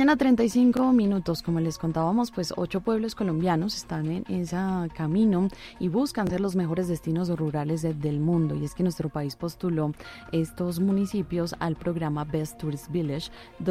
mañana, 35 minutos. Como les contábamos, pues 8 pueblos colombianos están en ese camino y buscan ser los mejores destinos rurales del mundo. Y es que nuestro país postuló estos municipios al programa Best Tourist Village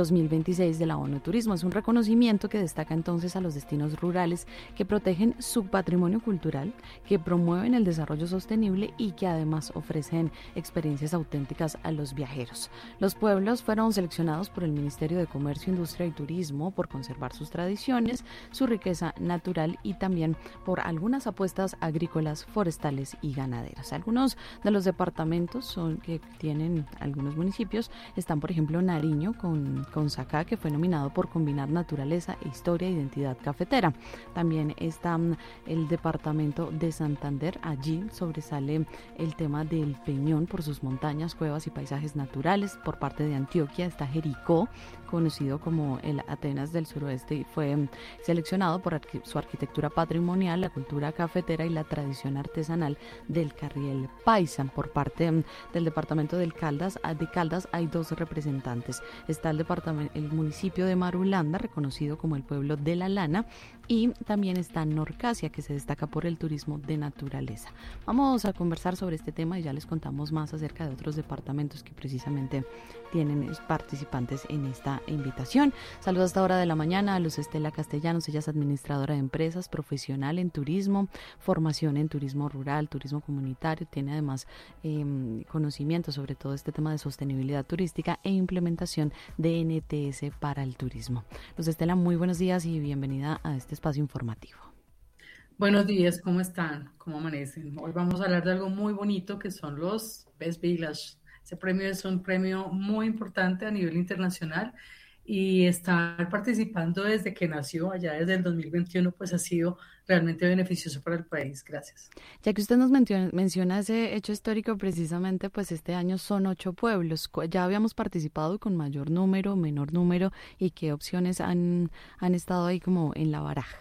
2026 de la ONU Turismo. Es un reconocimiento que destaca entonces a los destinos rurales que protegen su patrimonio cultural, que promueven el desarrollo sostenible y que además ofrecen experiencias auténticas a los viajeros. Los pueblos fueron seleccionados por el Ministerio de Comercio, Industria y Turismo por conservar sus tradiciones, su riqueza natural y también por algunas apuestas agrícolas, forestales y ganaderas. Algunos de los departamentos que tienen algunos municipios están, por ejemplo, Nariño con Sacá, que fue nominado por combinar naturaleza, historia e identidad cafetera. También está el departamento de Santander. Allí sobresale el tema del Peñón por sus montañas, cuevas y paisajes naturales. Por parte de Antioquia está Jericó, conocido como el Atenas del suroeste, y fue seleccionado por su arquitectura patrimonial, la cultura cafetera y la tradición artesanal del Carriel Paisa. Por parte del departamento de Caldas hay 2 representantes. Está el municipio de Marulanda, reconocido como el pueblo de la lana, y también está Norcasia, que se destaca por el turismo de naturaleza. Vamos a conversar sobre este tema y ya les contamos más acerca de otros departamentos que precisamente tienen participantes en esta invitación. Saludos a esta hora de la mañana a Luz Estela Castellanos. Ella es administradora de empresas, profesional en turismo, formación en turismo rural, turismo comunitario. Tiene además conocimiento sobre todo este tema de sostenibilidad turística e implementación de NTS para el turismo. Luz Estela, muy buenos días y bienvenida a este espacio informativo. Buenos días, ¿cómo están? ¿Cómo amanecen? Hoy vamos a hablar de algo muy bonito que son los Best Village. Ese premio es un premio muy importante a nivel internacional y estar participando desde que nació, allá desde el 2021, pues ha sido realmente beneficioso para el país. Gracias. Ya que usted nos menciona ese hecho histórico, precisamente, pues este año son 8 pueblos. Ya habíamos participado con mayor número, menor número, ¿y qué opciones han estado ahí como en la baraja?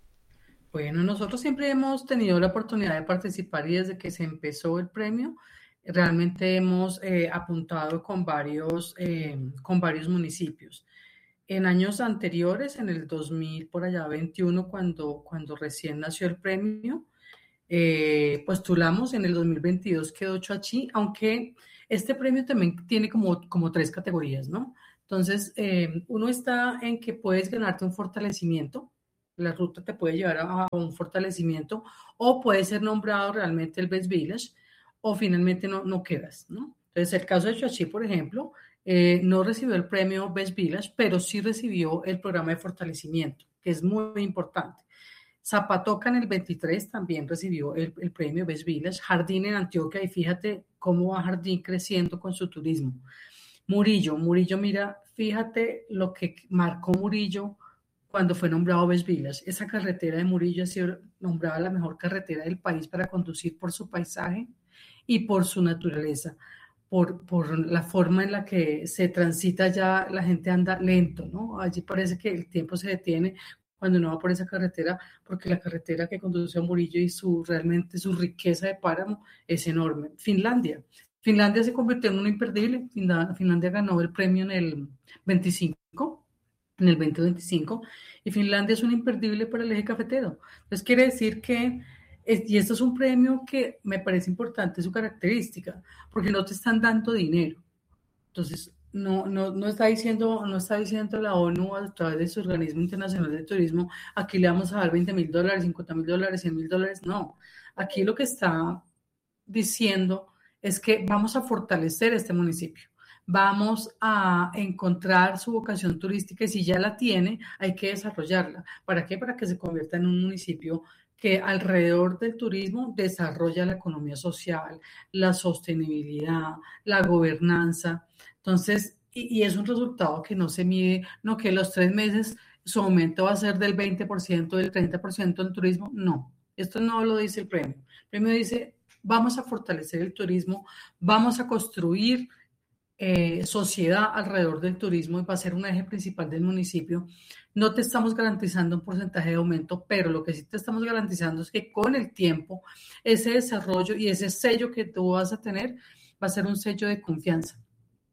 Bueno, nosotros siempre hemos tenido la oportunidad de participar y desde que se empezó el premio, realmente hemos apuntado con varios municipios. En años anteriores, en el 2000, por allá 21, cuando recién nació el premio, postulamos. En el 2022 quedó Choachí, aunque este premio también tiene como 3 categorías, ¿no? Entonces, uno está en que puedes ganarte un fortalecimiento. La ruta te puede llevar a un fortalecimiento o puede ser nombrado realmente el Best Village o finalmente no quedas, ¿no? Entonces, el caso de Choachí, por ejemplo, no recibió el premio Best Village, pero sí recibió el programa de fortalecimiento, que es muy importante. Zapatoca en el 23 también recibió el premio Best Village. Jardín en Antioquia, y fíjate cómo va Jardín creciendo con su turismo. Murillo, mira, fíjate lo que marcó Murillo cuando fue nombrado Best Village. Esa carretera de Murillo ha sido nombrada la mejor carretera del país para conducir por su paisaje y por su naturaleza, por la forma en la que se transita. Ya la gente anda lento, ¿no? Allí parece que el tiempo se detiene cuando uno va por esa carretera, porque la carretera que conduce a Murillo y realmente su riqueza de páramo es enorme. Finlandia se convirtió en un imperdible. Finlandia ganó el premio en el 2025, y Finlandia es un imperdible para el eje cafetero. Entonces quiere decir que, y esto es un premio que me parece importante su característica, porque no te están dando dinero. Entonces, no está diciendo la ONU a través de su organismo internacional de turismo, aquí le vamos a dar $20,000, $50,000, $100,000. No, aquí lo que está diciendo es que vamos a fortalecer este municipio. Vamos a encontrar su vocación turística y si ya la tiene, hay que desarrollarla. ¿Para qué? Para que se convierta en un municipio que alrededor del turismo desarrolla la economía social, la sostenibilidad, la gobernanza. Entonces, y es un resultado que no se mide, no que los 3 meses su aumento va a ser del 20%, del 30% en turismo. No, esto no lo dice el premio. El premio dice, vamos a fortalecer el turismo, vamos a construir sociedad alrededor del turismo y va a ser un eje principal del municipio. No te estamos garantizando un porcentaje de aumento, pero lo que sí te estamos garantizando es que con el tiempo ese desarrollo y ese sello que tú vas a tener va a ser un sello de confianza.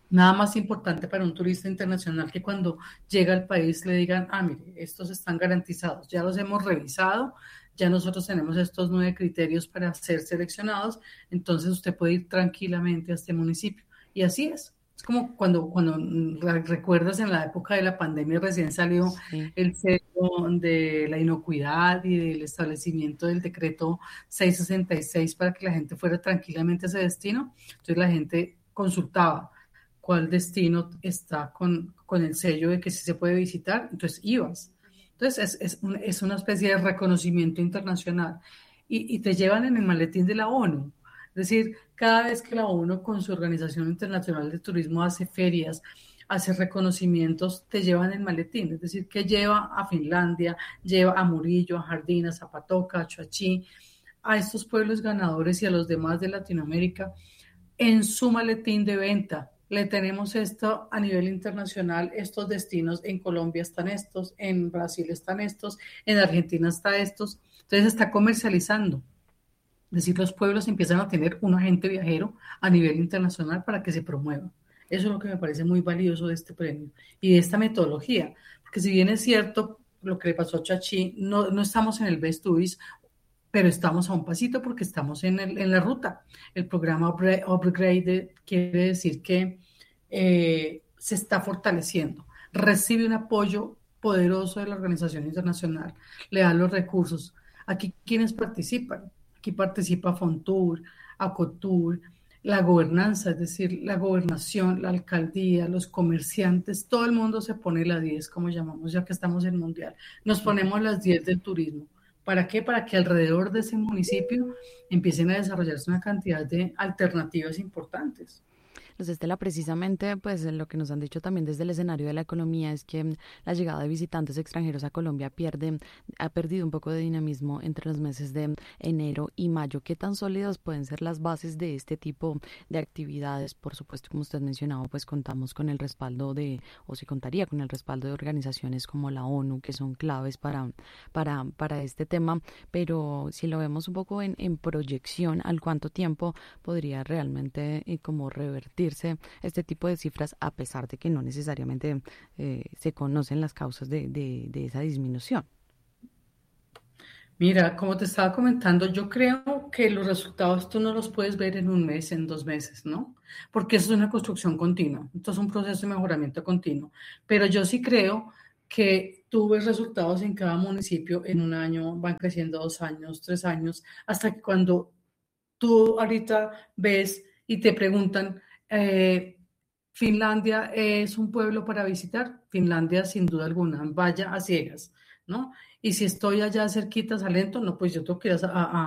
Nada más importante para un turista internacional que cuando llega al país le digan, ah, mire, estos están garantizados, ya los hemos revisado, ya nosotros tenemos estos 9 criterios para ser seleccionados, entonces usted puede ir tranquilamente a este municipio. Y así es. Es como cuando recuerdas en la época de la pandemia recién salió Sí. el sello de la inocuidad y del establecimiento del decreto 666 para que la gente fuera tranquilamente a ese destino. Entonces la gente consultaba cuál destino está con el sello de que sí se puede visitar, entonces ibas. Entonces es una especie de reconocimiento internacional y te llevan en el maletín de la ONU. Es decir, cada vez que la ONU con su Organización Internacional de Turismo hace ferias, hace reconocimientos, te llevan el maletín. Es decir, que lleva a Finlandia, lleva a Murillo, a Jardín, a Zapatoca, a Choachí, a estos pueblos ganadores y a los demás de Latinoamérica en su maletín de venta. Le tenemos esto a nivel internacional, estos destinos, en Colombia están estos, en Brasil están estos, en Argentina están estos. Entonces está comercializando. Es decir, los pueblos empiezan a tener un agente viajero a nivel internacional para que se promueva. Eso es lo que me parece muy valioso de este premio y de esta metodología. Porque si bien es cierto lo que le pasó a Chachi, no estamos en el Best Tourist, pero estamos a un pasito porque estamos en la ruta. El programa Upgrade quiere decir que se está fortaleciendo, recibe un apoyo poderoso de la organización internacional, le da los recursos. Aquí, ¿quiénes participan? Aquí participa Fontur, Acotur, la gobernanza, es decir, la gobernación, la alcaldía, los comerciantes, todo el mundo se pone la 10, como llamamos, ya que estamos en mundial. Nos ponemos las 10 del turismo. ¿Para qué? Para que alrededor de ese municipio empiecen a desarrollarse una cantidad de alternativas importantes. Pues Estela, precisamente, pues lo que nos han dicho también desde el escenario de la economía es que la llegada de visitantes extranjeros a Colombia ha perdido un poco de dinamismo entre los meses de enero y mayo. ¿Qué tan sólidas pueden ser las bases de este tipo de actividades? Por supuesto, como usted mencionaba, pues contamos con el respaldo o se contaría con el respaldo de organizaciones como la ONU, que son claves para este tema, pero si lo vemos un poco en proyección, ¿al cuánto tiempo podría realmente como revertirse este tipo de cifras, a pesar de que no necesariamente se conocen las causas de esa disminución? Mira, como te estaba comentando, yo creo que los resultados tú no los puedes ver en un mes, en 2 meses, ¿no? Porque eso es una construcción continua, esto es un proceso de mejoramiento continuo. Pero yo sí creo que tú ves resultados en cada municipio en un año, van creciendo 2 años, 3 años, hasta que cuando tú ahorita ves y te preguntan, Finlandia es un pueblo para visitar. Finlandia, sin duda alguna, vaya a ciegas, ¿no? Y si estoy allá cerquita, Salento, no, pues yo tengo que ir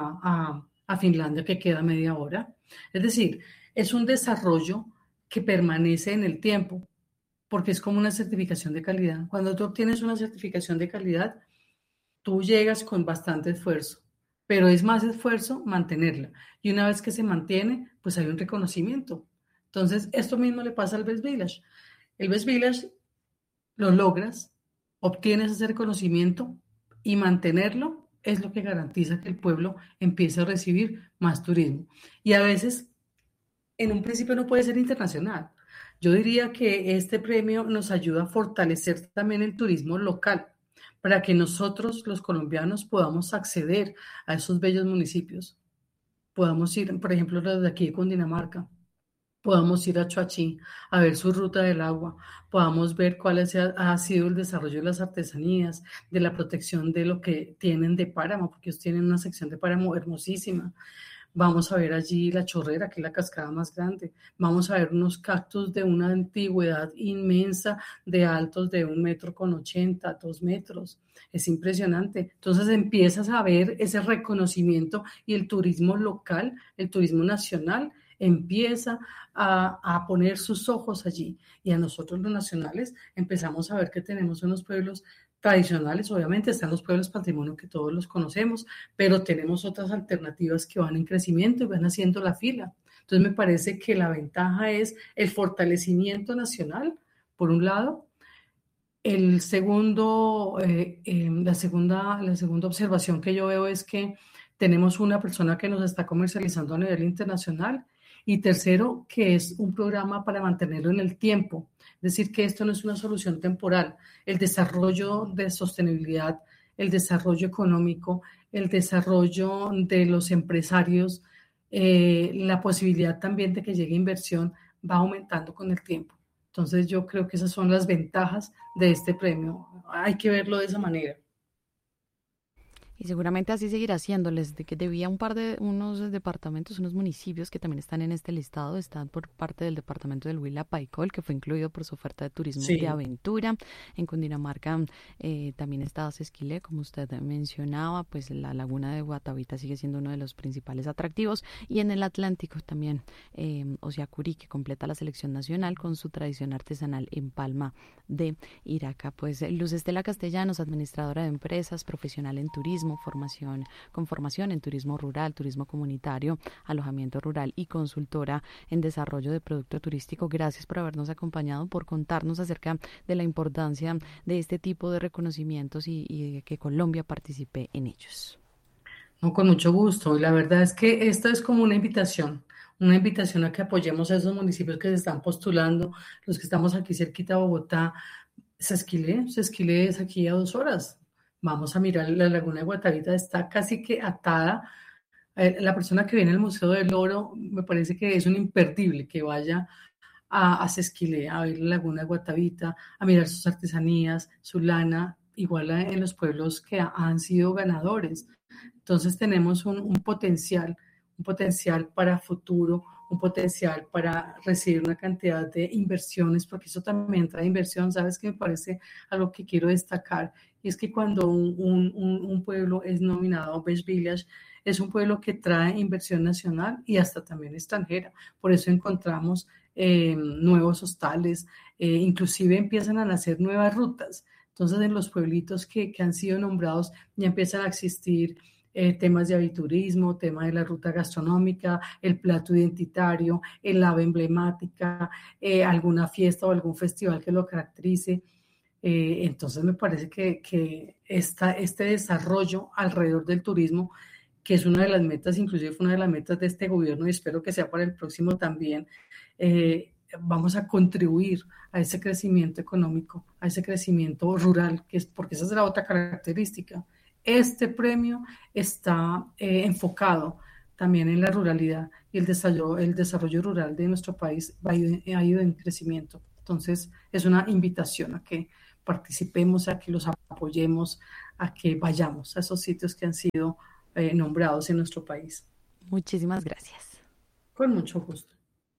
a Finlandia, que queda media hora. Es decir, es un desarrollo que permanece en el tiempo, porque es como una certificación de calidad. Cuando tú obtienes una certificación de calidad, tú llegas con bastante esfuerzo, pero es más esfuerzo mantenerla. Y una vez que se mantiene, pues hay un reconocimiento. Entonces, esto mismo le pasa al Best Village. El Best Village lo logras, obtienes ese reconocimiento y mantenerlo es lo que garantiza que el pueblo empiece a recibir más turismo. Y a veces, en un principio no puede ser internacional. Yo diría que este premio nos ayuda a fortalecer también el turismo local para que nosotros, los colombianos, podamos acceder a esos bellos municipios. Podamos ir, por ejemplo, desde aquí de Cundinamarca, podamos ir a Choachí a ver su ruta del agua, podamos ver ha sido el desarrollo de las artesanías, de la protección de lo que tienen de páramo, porque ellos tienen una sección de páramo hermosísima. Vamos a ver allí la Chorrera, que es la cascada más grande. Vamos a ver unos cactus de una antigüedad inmensa, de altos de 1,80 m, 2 metros. Es impresionante. Entonces empiezas a ver ese reconocimiento y el turismo local, el turismo nacional, empieza a poner sus ojos allí. Y a nosotros los nacionales empezamos a ver que tenemos unos pueblos tradicionales, obviamente están los pueblos patrimonio que todos los conocemos, pero tenemos otras alternativas que van en crecimiento y van haciendo la fila. Entonces me parece que la ventaja es el fortalecimiento nacional, por un lado. El segundo, la segunda observación que yo veo es que tenemos una persona que nos está comercializando a nivel internacional Y tercero, que es un programa para mantenerlo en el tiempo. Es decir, que esto no es una solución temporal. El desarrollo de sostenibilidad, el desarrollo económico, el desarrollo de los empresarios, la posibilidad también de que llegue inversión va aumentando con el tiempo. Entonces yo creo que esas son las ventajas de este premio. Hay que verlo de esa manera. Y seguramente así seguirá haciéndoles, de que debía unos departamentos, unos municipios que también están en este listado, están por parte del departamento del Huila Paicol, que fue incluido por su oferta de turismo de Sí. aventura. En Cundinamarca también está Sesquilé, como usted mencionaba, pues la laguna de Guatavita sigue siendo uno de los principales atractivos. Y en el Atlántico también Osiacurí, que completa la selección nacional con su tradición artesanal en Palma de Iraca. Pues Luz Estela Castellanos, administradora de empresas, profesional en turismo, con formación en turismo rural, turismo comunitario, alojamiento rural y consultora en desarrollo de producto turístico. Gracias por habernos acompañado, por contarnos acerca de la importancia de este tipo de reconocimientos y de que Colombia participe en ellos. No, con mucho gusto. Y la verdad es que esta es como una invitación a que apoyemos a esos municipios que se están postulando, los que estamos aquí cerquita de Bogotá. Sesquilé es aquí a 2 horas. Vamos a mirar la laguna de Guatavita, está casi que atada. La persona que viene al Museo del Oro, me parece que es un imperdible que vaya a Sesquilé, a ver la laguna de Guatavita, a mirar sus artesanías, su lana, igual en los pueblos que han sido ganadores. Entonces tenemos un potencial para futuro, un potencial para recibir una cantidad de inversiones, porque eso también trae inversión. ¿Sabes qué me parece algo que quiero destacar? Y es que cuando un pueblo es nominado Best Village, es un pueblo que trae inversión nacional y hasta también extranjera. Por eso encontramos nuevos hostales, inclusive empiezan a nacer nuevas rutas. Entonces, en los pueblitos que han sido nombrados ya empiezan a existir temas de aviturismo, tema de la ruta gastronómica, el plato identitario, el ave emblemática, alguna fiesta o algún festival que lo caracterice. Entonces me parece que este desarrollo alrededor del turismo, que es una de las metas, inclusive fue una de las metas de este gobierno y espero que sea para el próximo también, vamos a contribuir a ese crecimiento económico, a ese crecimiento rural, porque esa es la otra característica. Este premio está enfocado también en la ruralidad y el desarrollo rural de nuestro país ha ido en crecimiento. Entonces, es una invitación a que participemos, a que los apoyemos, a que vayamos a esos sitios que han sido nombrados en nuestro país. Muchísimas gracias. Con mucho gusto.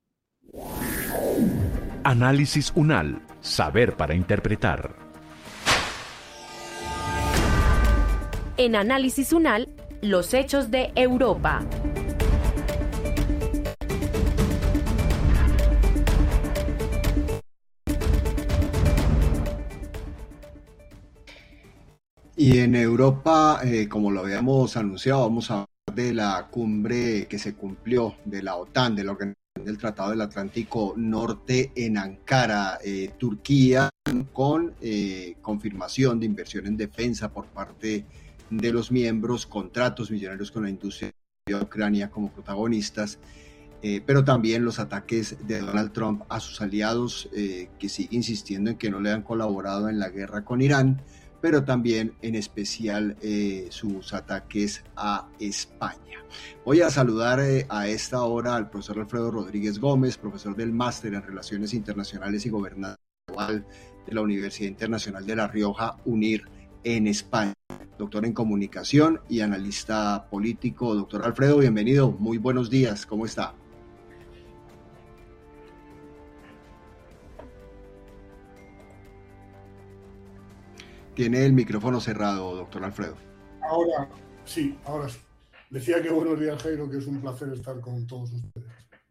Análisis UNAL, saber para interpretar. En Análisis UNAL, los hechos de Europa. Y en Europa, como lo habíamos anunciado, vamos a hablar de la cumbre que se cumplió de la OTAN, de la Organización del Tratado del Atlántico Norte en Ankara, Turquía, con confirmación de inversión en defensa por parte de los miembros, contratos millonarios con la industria de Ucrania como protagonistas, pero también los ataques de Donald Trump a sus aliados, que sigue insistiendo en que no le han colaborado en la guerra con Irán, pero también en especial sus ataques a España. Voy a saludar a esta hora al profesor Alfredo Rodríguez Gómez, profesor del Máster en Relaciones Internacionales y Gobernanza Global de la Universidad Internacional de La Rioja, UNIR, en España, doctor en comunicación y analista político. Doctor Alfredo, bienvenido, muy buenos días, ¿cómo está? Tiene el micrófono cerrado, doctor Alfredo. Ahora sí. Decía que buenos días, Jairo, que es un placer estar con todos ustedes.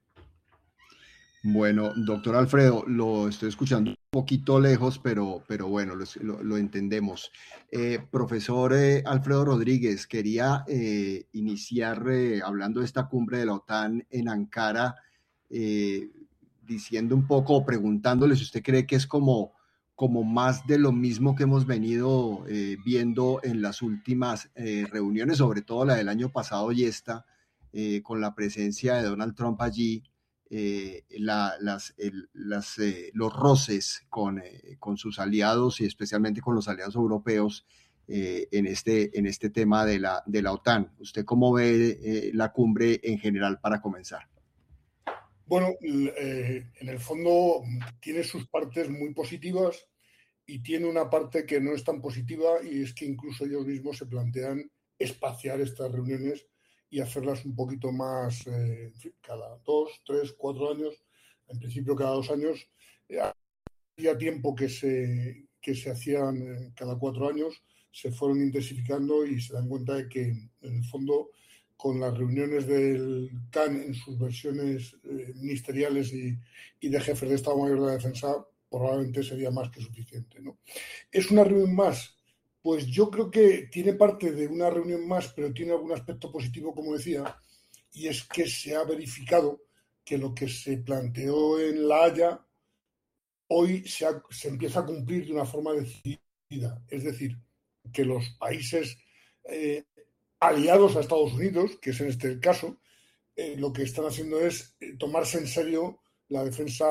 Bueno, doctor Alfredo, lo estoy escuchando un poquito lejos, pero bueno, lo entendemos. Profesor Alfredo Rodríguez, quería iniciar hablando de esta cumbre de la OTAN en Ankara, diciendo un poco, preguntándole si usted cree que es como más de lo mismo que hemos venido viendo en las últimas reuniones, sobre todo la del año pasado y esta, con la presencia de Donald Trump allí, los roces con sus aliados y especialmente con los aliados europeos en este tema de la OTAN. ¿Usted cómo ve la cumbre en general para comenzar? Bueno, en el fondo tiene sus partes muy positivas y tiene una parte que no es tan positiva, y es que incluso ellos mismos se plantean espaciar estas reuniones y hacerlas un poquito más, cada 2, 3, 4 años, en principio cada 2 años. Hacía tiempo que se hacían cada 4 años, se fueron intensificando y se dan cuenta de que, en el fondo, con las reuniones del CAN en sus versiones ministeriales y de jefes de Estado Mayor de la Defensa, probablemente sería más que suficiente, ¿no? ¿Es una reunión más? Pues yo creo que tiene parte de una reunión más, pero tiene algún aspecto positivo, como decía, y es que se ha verificado que lo que se planteó en La Haya hoy se empieza a cumplir de una forma decidida. Es decir, que los países aliados a Estados Unidos, que es en este el caso, lo que están haciendo es tomarse en serio la defensa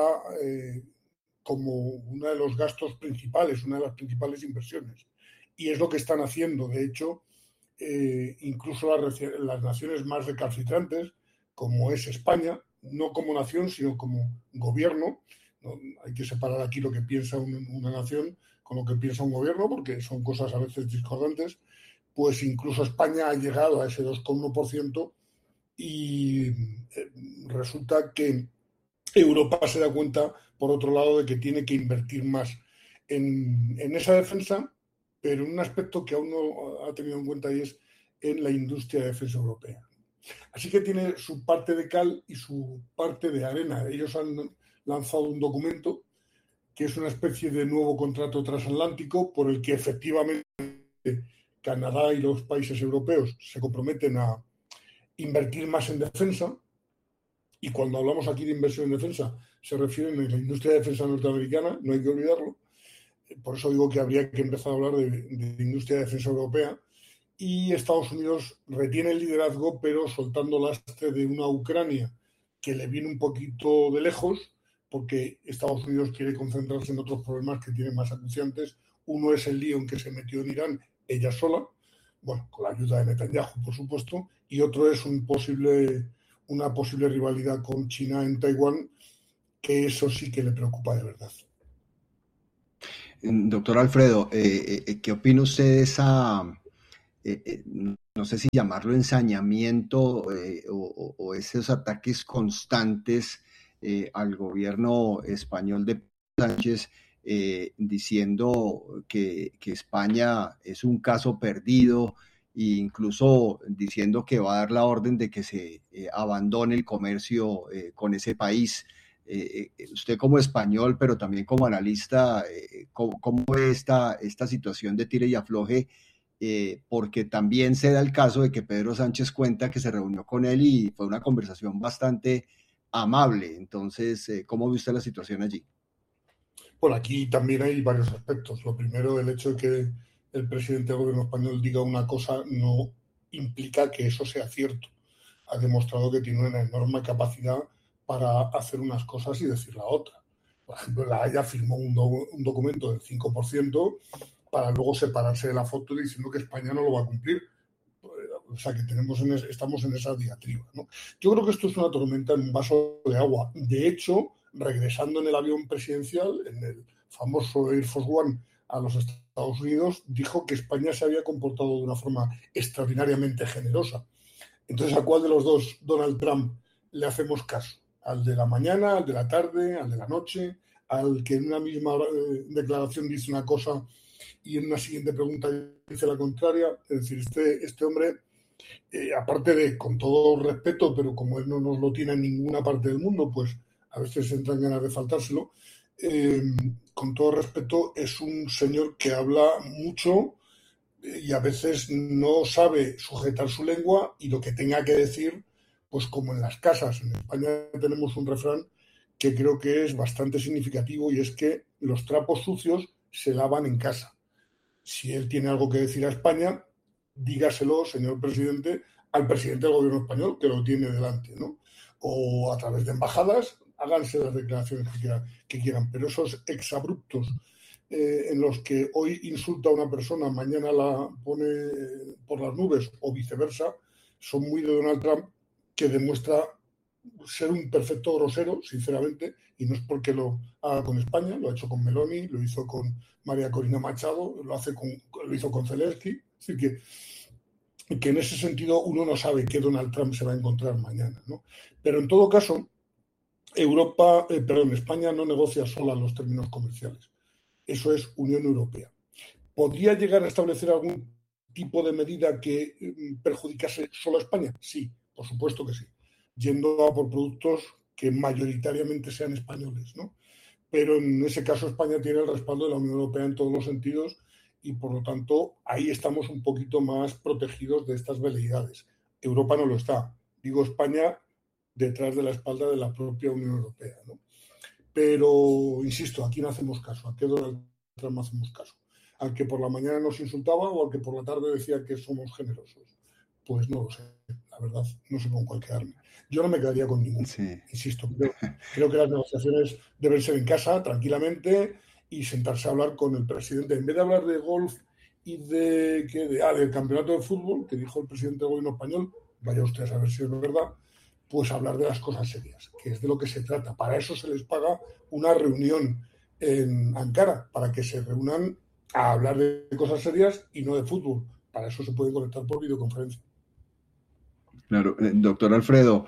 como uno de los gastos principales, una de las principales inversiones. Y es lo que están haciendo. De hecho, incluso las naciones más recalcitrantes, como es España, no como nación, sino como gobierno, ¿no? Hay que separar aquí lo que piensa una nación con lo que piensa un gobierno, porque son cosas a veces discordantes. Pues incluso España ha llegado a ese 2,1% y resulta que Europa se da cuenta, por otro lado, de que tiene que invertir más en esa defensa, pero en un aspecto que aún no ha tenido en cuenta, y es en la industria de defensa europea. Así que tiene su parte de cal y su parte de arena. Ellos han lanzado un documento que es una especie de nuevo contrato transatlántico por el que efectivamente Canadá y los países europeos se comprometen a invertir más en defensa. Y cuando hablamos aquí de inversión en defensa, se refieren a la industria de defensa norteamericana, no hay que olvidarlo. Por eso digo que habría que empezar a hablar de industria de defensa europea. Y Estados Unidos retiene el liderazgo, pero soltando lastre de una Ucrania que le viene un poquito de lejos, porque Estados Unidos quiere concentrarse en otros problemas que tienen más acuciantes. Uno es el lío en que se metió en Irán ella sola, bueno, con la ayuda de Netanyahu, por supuesto, y otro es una posible rivalidad con China en Taiwán, que eso sí que le preocupa de verdad. Doctor Alfredo, ¿qué opina usted de esa, no sé si llamarlo ensañamiento o esos ataques constantes al gobierno español de Sánchez, diciendo que España es un caso perdido e incluso diciendo que va a dar la orden de que se abandone el comercio con ese país? Usted como español, pero también como analista, ¿cómo ve esta situación de tire y afloje? Porque también se da el caso de que Pedro Sánchez cuenta que se reunió con él y fue una conversación bastante amable. Entonces, ¿cómo ve usted la situación allí? Bueno, aquí también hay varios aspectos. Lo primero, el hecho de que el presidente del gobierno español diga una cosa no implica que eso sea cierto. Ha demostrado que tiene una enorme capacidad para hacer unas cosas y decir la otra. Por ejemplo, La Haya firmó un documento del 5% para luego separarse de la foto diciendo que España no lo va a cumplir. O sea, que estamos en esa diatriba, ¿no? Yo creo que esto es una tormenta en un vaso de agua. De hecho, regresando en el avión presidencial, en el famoso Air Force One a los Estados Unidos, dijo que España se había comportado de una forma extraordinariamente generosa. Entonces, ¿a cuál de los dos Donald Trump le hacemos caso? ¿Al de la mañana, al de la tarde, al de la noche, al que en una misma declaración dice una cosa y en una siguiente pregunta dice la contraria? Es decir, este hombre, aparte de, con todo respeto, pero como él no nos lo tiene en ninguna parte del mundo, pues a veces entran ganas de faltárselo, con todo respeto, es un señor que habla mucho y a veces no sabe sujetar su lengua, y lo que tenga que decir, pues como en las casas. En España tenemos un refrán que creo que es bastante significativo, y es que los trapos sucios se lavan en casa. Si él tiene algo que decir a España, dígaselo, señor presidente, al presidente del gobierno español, que lo tiene delante, ¿no? o a través de embajadas, háganse las declaraciones que quieran, pero esos exabruptos en los que hoy insulta a una persona, mañana la pone por las nubes o viceversa, son muy de Donald Trump, que demuestra ser un perfecto grosero, sinceramente, y no es porque lo haga con España, lo ha hecho con Meloni, lo hizo con María Corina Machado, lo hizo con Zelensky, es decir, que en ese sentido uno no sabe qué Donald Trump se va a encontrar mañana, ¿no? Pero en todo caso, España no negocia sola los términos comerciales. Eso es Unión Europea. ¿Podría llegar a establecer algún tipo de medida que perjudicase solo a España? Sí, por supuesto que sí. Yendo a por productos que mayoritariamente sean españoles, ¿no? Pero en ese caso España tiene el respaldo de la Unión Europea en todos los sentidos y por lo tanto ahí estamos un poquito más protegidos de estas veleidades. Europa no lo está. Digo España detrás de la espalda de la propia Unión Europea, ¿no? Pero, insisto, aquí no hacemos caso. ¿A qué Donald Trump no hacemos caso? ¿Al que por la mañana nos insultaba o al que por la tarde decía que somos generosos? Pues no lo sé. La verdad, no sé con cuál quedarme. Yo no me quedaría con ninguno. Sí. Insisto, creo que las negociaciones deben ser en casa, tranquilamente, y sentarse a hablar con el presidente. En vez de hablar de golf y del campeonato de fútbol, que dijo el presidente del gobierno español, vaya usted a saber si es verdad, pues hablar de las cosas serias, que es de lo que se trata. Para eso se les paga una reunión en Ankara, para que se reúnan a hablar de cosas serias y no de fútbol. Para eso se pueden conectar por videoconferencia. Claro, doctor Alfredo,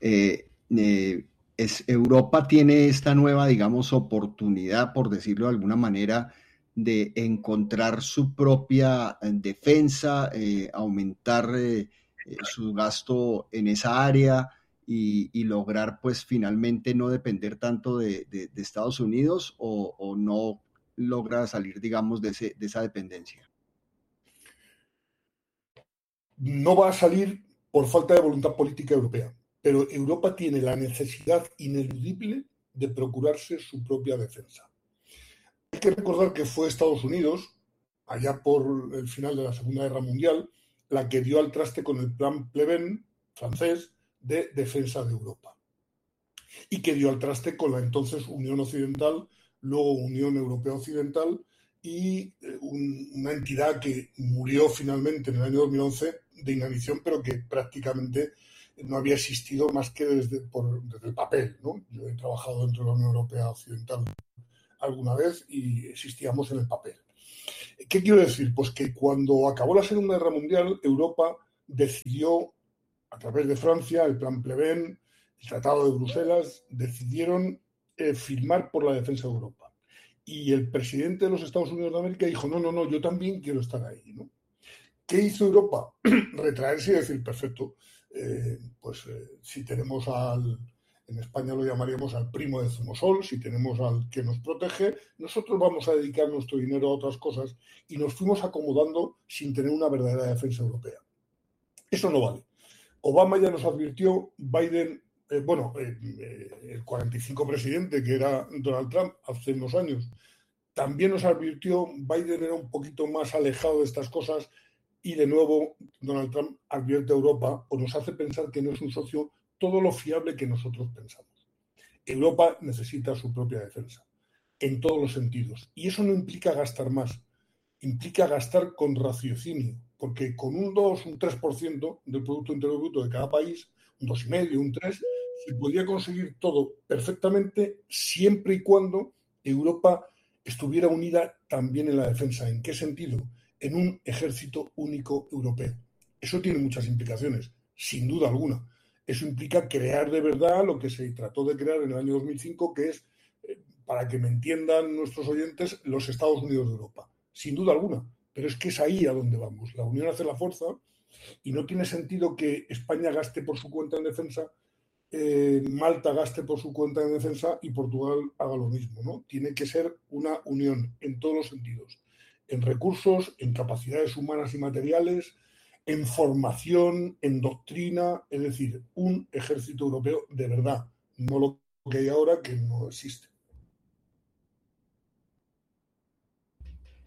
Europa tiene esta nueva, digamos, oportunidad, por decirlo de alguna manera, de encontrar su propia defensa, aumentar su gasto en esa área y lograr, pues, finalmente no depender tanto de Estados Unidos o no logra salir, digamos, de esa dependencia. No va a salir por falta de voluntad política europea, pero Europa tiene la necesidad ineludible de procurarse su propia defensa. Hay que recordar que fue Estados Unidos, allá por el final de la Segunda Guerra Mundial, la que dio al traste con el plan Pleven francés de defensa de Europa y que dio al traste con la entonces Unión Occidental, luego Unión Europea Occidental y una entidad que murió finalmente en el año 2011 de inanición, pero que prácticamente no había existido más que desde el papel, ¿no? Yo he trabajado dentro de la Unión Europea Occidental alguna vez y existíamos en el papel. ¿Qué quiero decir? Pues que cuando acabó la Segunda Guerra Mundial, Europa decidió, a través de Francia, el Plan Pleven, el Tratado de Bruselas, decidieron firmar por la defensa de Europa. Y el presidente de los Estados Unidos de América dijo, no, yo también quiero estar ahí, ¿no? ¿Qué hizo Europa? Retraerse y decir, perfecto, si tenemos en España lo llamaríamos al primo de Zumosol, si tenemos al que nos protege, nosotros vamos a dedicar nuestro dinero a otras cosas y nos fuimos acomodando sin tener una verdadera defensa europea. Eso no vale. Obama ya nos advirtió, Biden, el 45 presidente que era Donald Trump hace unos años, también nos advirtió, Biden era un poquito más alejado de estas cosas y de nuevo Donald Trump advierte a Europa o nos hace pensar que no es un socio todo lo fiable que nosotros pensamos. Europa necesita su propia defensa, en todos los sentidos. Y eso no implica gastar más, implica gastar con raciocinio, porque con un 2, un 3% del Producto Interior Bruto de cada país, un 2,5, un 3%, se podría conseguir todo perfectamente siempre y cuando Europa estuviera unida también en la defensa. ¿En qué sentido? En un ejército único europeo. Eso tiene muchas implicaciones, sin duda alguna. Eso implica crear de verdad lo que se trató de crear en el año 2005, que es, para que me entiendan nuestros oyentes, los Estados Unidos de Europa. Sin duda alguna, pero es que es ahí a donde vamos. La unión hace la fuerza y no tiene sentido que España gaste por su cuenta en defensa, Malta gaste por su cuenta en defensa y Portugal haga lo mismo, ¿no? Tiene que ser una unión en todos los sentidos, en recursos, en capacidades humanas y materiales, en formación, en doctrina, es decir, un ejército europeo de verdad, no lo que hay ahora, que no existe.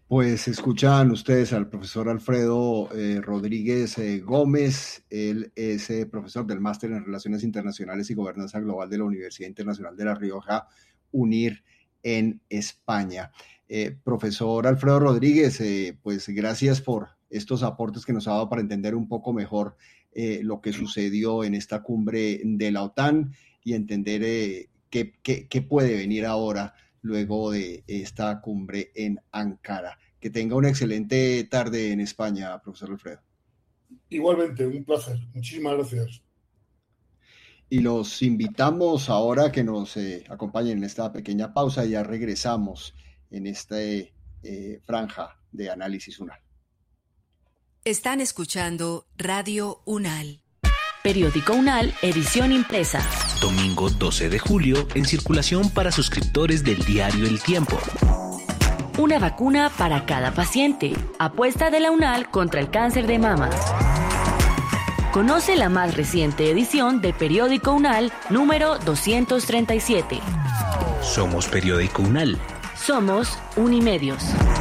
Pues escuchan ustedes al profesor Alfredo Rodríguez Gómez. Él es profesor del Máster en Relaciones Internacionales y Gobernanza Global de la Universidad Internacional de La Rioja, UNIR, en España. Profesor Alfredo Rodríguez, pues gracias por estos aportes que nos ha dado para entender un poco mejor lo que sucedió en esta cumbre de la OTAN y entender qué puede venir ahora luego de esta cumbre en Ankara. Que tenga una excelente tarde en España, profesor Alfredo. Igualmente, un placer. Muchísimas gracias. Y los invitamos ahora a que nos acompañen en esta pequeña pausa y ya regresamos en esta franja de Análisis UNAL. Están escuchando Radio UNAL. Periódico UNAL, edición impresa. Domingo 12 de julio, en circulación para suscriptores del diario El Tiempo. Una vacuna para cada paciente. Apuesta de la UNAL contra el cáncer de mama. Conoce la más reciente edición de Periódico UNAL, número 237. Somos Periódico UNAL. Somos Unimedios.